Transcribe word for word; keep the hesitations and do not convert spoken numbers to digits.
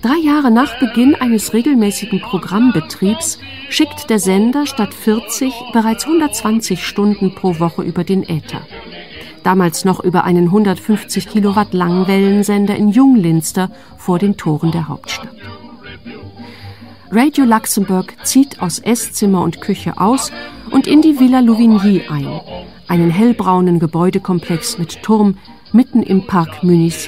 Drei Jahre nach Beginn eines regelmäßigen Programmbetriebs schickt der Sender statt vierzig bereits hundertzwanzig Stunden pro Woche über den Äther. Damals noch über einen hundertfünfzig Kilowatt Langwellensender in Junglinster vor den Toren der Hauptstadt. Radio Luxembourg zieht aus Esszimmer und Küche aus und in die Villa Louvigny ein, einen hellbraunen Gebäudekomplex mit Turm mitten im Parc Municipal.